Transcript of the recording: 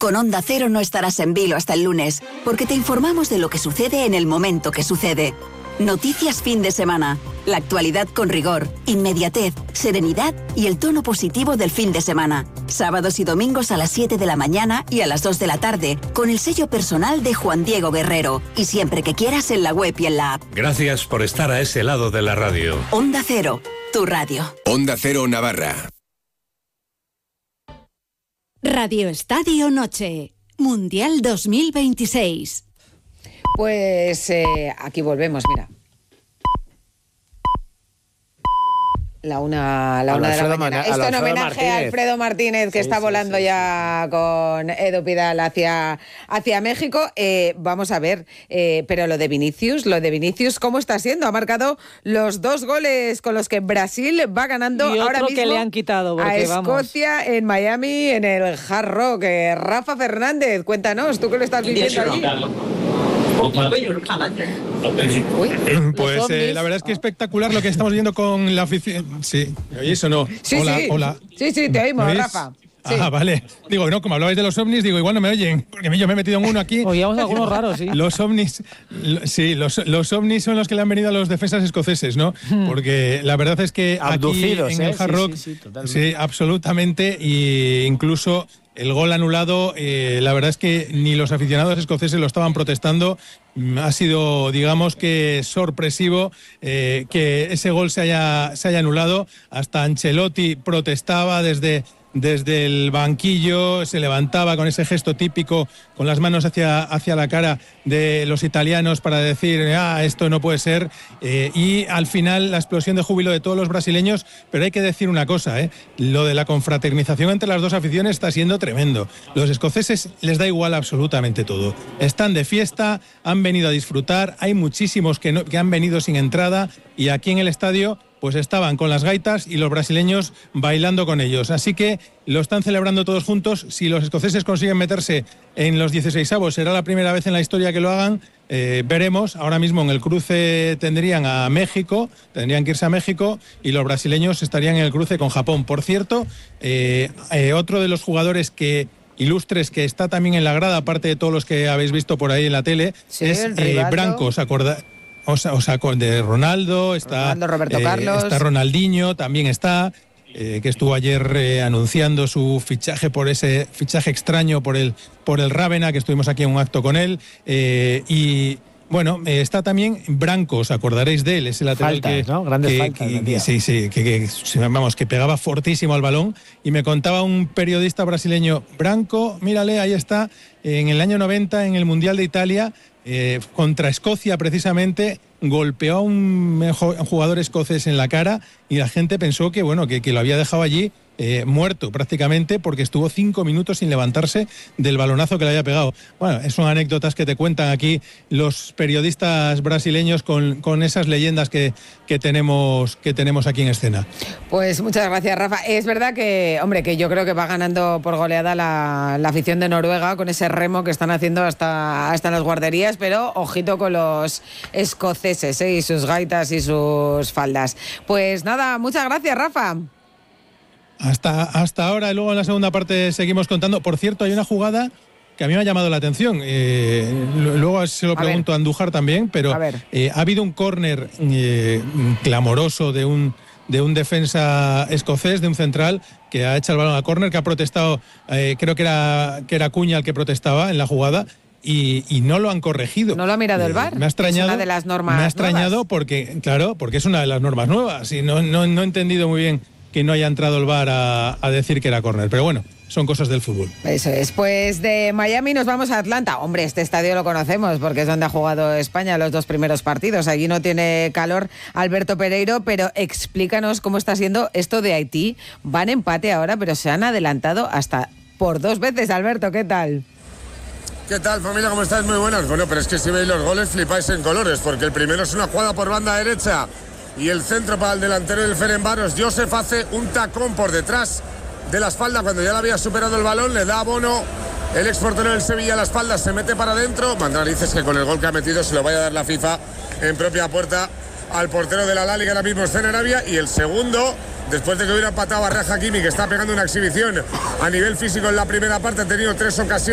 Con Onda Cero no estarás en vilo hasta el lunes, porque te informamos de lo que sucede en el momento que sucede. Noticias fin de semana. La actualidad con rigor, inmediatez, serenidad y el tono positivo del fin de semana. Sábados y domingos a las 7 de la mañana y a las 2 de la tarde, con el sello personal de Juan Diego Guerrero. Y siempre que quieras en la web y en la app. Gracias por estar a ese lado de la radio. Onda Cero, tu radio. Onda Cero Navarra. Radio Estadio Noche, Mundial 2026. Pues aquí volvemos, mira. La una de la mañana. Esto en homenaje a Alfredo Martínez, que está volando ya con Edu Pidal hacia México. Vamos a ver, pero lo de Vinicius, ¿cómo está siendo? Ha marcado los 2 goles con los que Brasil va ganando y ahora otro mismo que le han quitado, a Escocia en Miami, en el Hard Rock. Rafa Fernández, cuéntanos, tú que lo estás viviendo allí. Pues la verdad es que espectacular lo que estamos viendo con la afición. Sí, ¿me oís o no? Sí, hola, sí. Hola. Sí, te oímos, Rafa. Sí. Vale. Digo, no, como hablabais de los ovnis, digo, igual no me oyen, porque yo me he metido en uno aquí. Oíamos algunos raros, sí. Los ovnis, los ovnis son los que le han venido a los defensas escoceses, ¿no? Porque la verdad es que abducidos, aquí en el Hard Rock, sí, absolutamente, y incluso el gol anulado, la verdad es que ni los aficionados escoceses lo estaban protestando. Ha sido, digamos que sorpresivo que ese gol se haya anulado. Hasta Ancelotti protestaba desde el banquillo, se levantaba con ese gesto típico, con las manos hacia la cara de los italianos para decir, esto no puede ser, y al final la explosión de júbilo de todos los brasileños. Pero hay que decir una cosa, lo de la confraternización entre las dos aficiones está siendo tremendo. Los escoceses les da igual absolutamente todo, están de fiesta, han venido a disfrutar, hay muchísimos que han venido sin entrada, y aquí en el estadio pues estaban con las gaitas y los brasileños bailando con ellos. Así que lo están celebrando todos juntos. Si los escoceses consiguen meterse en los 16avos, será la primera vez en la historia que lo hagan. Veremos. Ahora mismo en el cruce tendrían que irse a México, y los brasileños estarían en el cruce con Japón. Por cierto, otro de los jugadores ilustres que está también en la grada, aparte de todos los que habéis visto por ahí en la tele, sí, es Branco. ¿Os acordáis? De Ronaldo, está Roberto Carlos, está Ronaldinho, también está, que estuvo ayer anunciando su fichaje por ese fichaje extraño por el Rávena, que estuvimos aquí en un acto con él, y bueno, está también Branco, os acordaréis de él, ese lateral Grandes faltas, que pegaba fortísimo al balón. Y me contaba un periodista brasileño, Branco, mírale, ahí está, en el año 90 en el Mundial de Italia, contra Escocia precisamente, golpeó a un jugador escocés en la cara, y la gente pensó que lo había dejado allí muerto prácticamente, porque estuvo 5 minutos sin levantarse del balonazo que le había pegado. Bueno, son anécdotas que te cuentan aquí los periodistas brasileños con esas leyendas que tenemos aquí en escena. Pues muchas gracias, Rafa. Es verdad que, que yo creo que va ganando por goleada la afición de Noruega con ese remo que están haciendo hasta en las guarderías, pero ojito con los escoceses, y sus gaitas y sus faldas. Pues nada, muchas gracias, Rafa. Hasta ahora, y luego en la segunda parte seguimos contando. Por cierto, hay una jugada que a mí me ha llamado la atención. Luego se lo pregunto a Andújar también, pero ha habido un córner clamoroso de un defensa escocés, de un central, que ha echado el balón a córner, que ha protestado, creo que era Cuña el que protestaba en la jugada, y no lo han corregido. ¿No lo ha mirado el VAR? Me ha extrañado, es una de las normas me ha extrañado nuevas. Porque es una de las normas nuevas, y no he entendido muy bien que no haya entrado el VAR a decir que era córner, pero bueno, son cosas del fútbol. Eso es. Pues de Miami nos vamos a Atlanta. Hombre, este estadio lo conocemos porque es donde ha jugado España los 2 primeros partidos. Allí no tiene calor Alberto Pereiro, pero explícanos cómo está siendo esto de Haití. Van empate ahora, pero se han adelantado hasta por 2 veces. Alberto, ¿qué tal? ¿Qué tal, familia? ¿Cómo estáis? Muy buenas. Bueno, pero es que si veis los goles flipáis en colores, porque el primero es una jugada por banda derecha y el centro para el delantero del Ferencváros. Joseph hace un tacón por detrás de la espalda cuando ya le había superado el balón, le da a Bono, el exportero del Sevilla, a la espalda, se mete para adentro. Manda narices que con el gol que ha metido se lo vaya a dar la FIFA en propia puerta al portero de la Lali, que ahora mismo está en Arabia. Y el segundo, después de que hubiera empatado a Raja Hakimi, que está pegando una exhibición a nivel físico en la primera parte, ha tenido 3 ocasiones